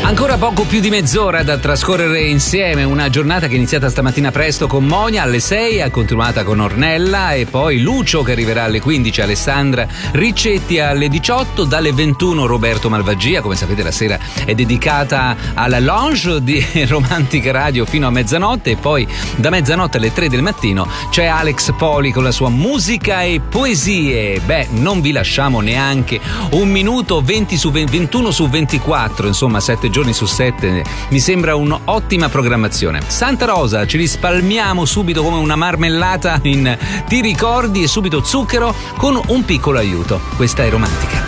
Ancora poco più di mezz'ora da trascorrere insieme, una giornata che è iniziata stamattina presto con Monia alle 6, ha continuata con Ornella e poi Lucio che arriverà alle 15, Alessandra Riccetti alle 18, dalle 21 Roberto Malvagia, come sapete la sera è dedicata alla lounge di Romantica Radio fino a mezzanotte e poi da mezzanotte alle 3 del mattino c'è Alex Poli con la sua musica e poesie. Beh, non vi lasciamo neanche un minuto, 21 su 24, insomma 7 giorni su 7, mi sembra un'ottima programmazione. Santa Rosa, ci rispalmiamo subito come una marmellata in Ti ricordi e subito zucchero con un piccolo aiuto. Questa è Romantica.